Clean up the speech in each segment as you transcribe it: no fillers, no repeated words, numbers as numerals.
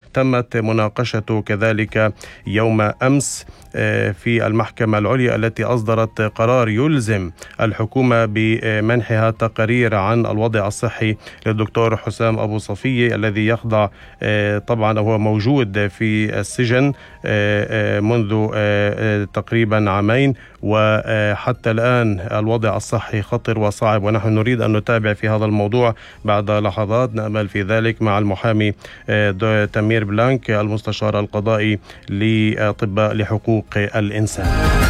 تمت مناقشته كذلك يوم أمس في المحكمة العليا التي أصدرت قرار يلزم الحكومة بمنحها تقارير عن الوضع الصحي للدكتور حسام أبو صفية الذي يخضع طبعا هو موجود في السجن منذ تقريبا عامين، وحتى الآن الوضع الصحي خطر وصعب، ونحن نريد أن نتابع في هذا الموضوع بعد لحظات. نأمل في ذلك مع المحامي تمير بلانك المستشار القضائي لأطباء لحقوق الإنسان.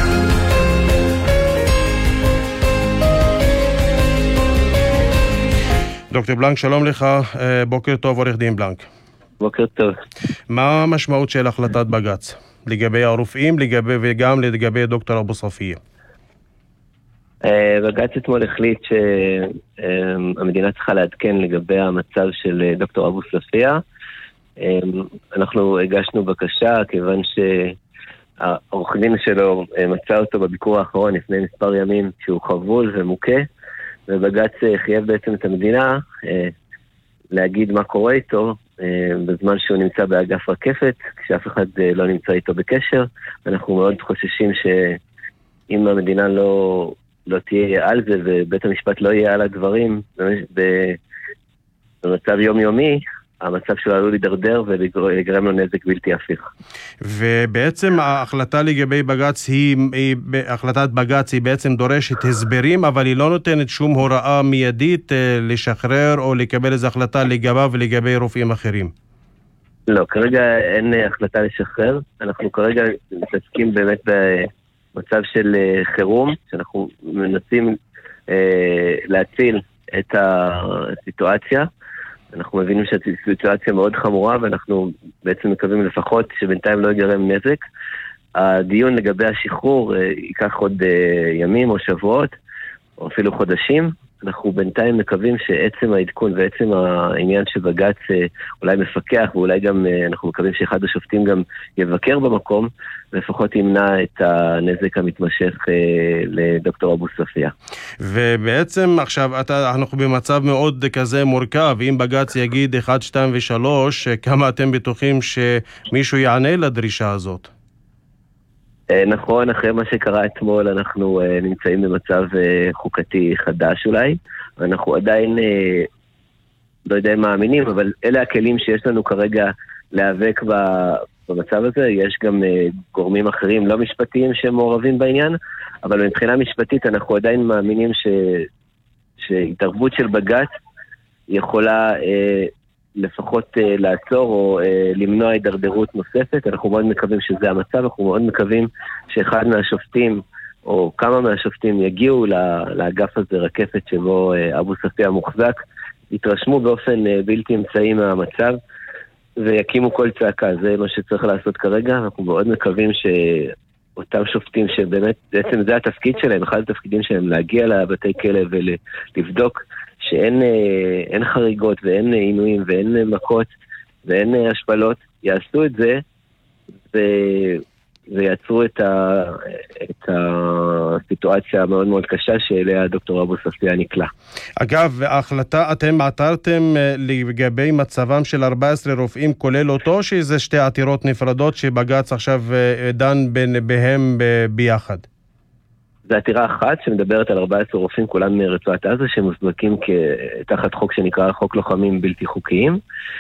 דוקטור בלנק, שלום לך, בוקר טוב עורך דין בלנק. בוקר טוב. מה המשמעות של החלטת בג"ץ לגבי הרופאים וגם לגבי דוקטור אבו ספיה? בג"ץ אתמול החליט שהמדינה צריכה לעדכן לגבי המצב של דוקטור אבו ספיה. אנחנו הגשנו בקשה כיוון שהעורך דין שלו מצא אותו בביקור האחרון לפני מספר ימים שהוא חבול ומוכה, ובג"ץ חייב בעצם את המדינה להגיד מה קורה איתו בזמן שהוא נמצא באגף רקפת, כשאף אחד לא נמצא איתו בקשר. אנחנו מאוד חוששים שאם המדינה לא תהיה על זה ובית המשפט לא יהיה על הדברים במצב יומיומי, המצב שלו עלול להידרדר ולגרם לו נזק בלתי הפיך. ובעצם ההחלטה לגבי בג"ץ החלטת בג"ץ היא בעצם דורשת הסברים, אבל היא לא נותנת שום הוראה מיידית לשחרר או לקבל איזו החלטה לגביו ולגבי רופאים אחרים. לא, כרגע אין החלטה לשחרר. אנחנו כרגע מתעסקים באמת במצב של חירום, שאנחנו מנסים להציל את הסיטואציה. אנחנו מבינים שהסיטואציה מאוד חמורה, ואנחנו בעצם מקווים לפחות שבינתיים לא ייגרם נזק. הדיון לגבי השחרור ייקח עוד ימים או שבועות, או אפילו חודשים. אנחנו בינתיים מקווים שעצם העדכון ועצם העניין שבג"ץ אולי מפקח, ואולי גם אנחנו מקווים שאחד השופטים גם יבקר במקום, לפחות ימנע את הנזק המתמשך לדוקטור אבו ספיה. ובעצם עכשיו אנחנו במצב מאוד כזה מורכב. אם בג"ץ יגיד 1, 2 ו-3, כמה אתם בטוחים שמישהו יענה לדרישה הזאת? נכון, אחרי מה שקרה אתמול אנחנו נמצאים במצב חוקתי חדש אולי, ואנחנו עדיין לא יודע אם מאמינים, אבל אלה הכלים שיש לנו כרגע להיאבק במצב הזה. יש גם גורמים אחרים לא משפטיים שמעורבים בעניין, אבל מבחינה משפטית אנחנו עדיין מאמינים שהתערבות של בג"ץ יכולה לפחות לעצור או למנוע הידרדרות נוספת. אנחנו מאוד מקווים שזה המצב, אנחנו מאוד מקווים שאחד מהשופטים או כמה מהשופטים יגיעו לאגף הזה רקפת שבו אבו ספיה מוחזק, יתרשמו באופן בלתי אמצעי מהמצב ויקימו כל צעקה. זה מה שצריך לעשות כרגע. אנחנו מאוד מקווים שאותם שופטים שבאמת בעצם זה התפקיד שלהם, אחד התפקידים שלהם להגיע לבתי כלא ולבדוק שאין חריגות ואין עינויים ואין מכות ואין השפלות, יעשו את זה ויעצרו את הסיטואציה המאוד מאוד קשה שאליה דוקטור אבו ספיה נקלע. אגב, ההחלטה, אתם עתרתם לגבי מצבם של 14 רופאים כולל אותו, שזה שתי עתירות נפרדות שבג"ץ עכשיו דן בהם ביחד? זו עתירה אחת שמדברת על 14 רופאים, כולם מרצועת עזה, שמוזנקים תחת חוק שנקרא חוק לוחמים בלתי חוקיים,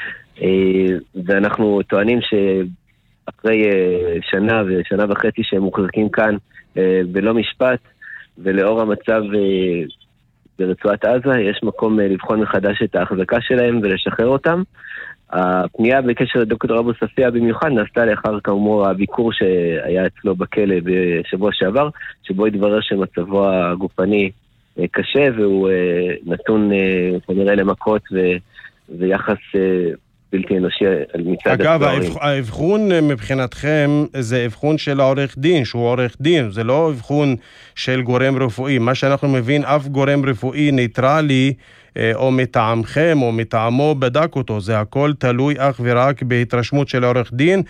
ואנחנו טוענים שאחרי שנה ושנה וחצי שהם מוחזקים כאן בלא משפט, ולאור המצב ברצועת עזה, יש מקום לבחון מחדש את ההחזקה שלהם ולשחרר אותם. הפנייה בקשר לדוקטור אבו ספיה במיוחד נעשתה לאחר כאמור הביקור שהיה אצלו בכלא בשבוע שעבר, שבו התברר שמצבו הגופני קשה והוא נתון כנראה למכות ויחס בלתי אנושי מצד אגב, האבחון מבחינתכם זה אבחון של העורך דין, שהוא עורך דין, זה לא אבחון של גורם רפואי. מה שאנחנו מבין, אף גורם רפואי ניטרלי או מטעמכם או מטעמו בדק אותו. זה הכל תלוי אך ורק בהתרשמות של העורך דין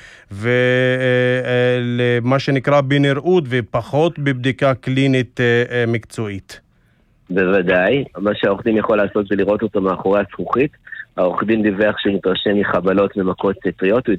ולמה שנקרא בנראות, ופחות בבדיקה קלינית מקצועית. בוודאי, מה שהעורך דין יכול לעשות זה לראות אותו מאחורי הזכוכית. העורך דין דיווח שמתרשם מחבלות ומכות טריות, הוא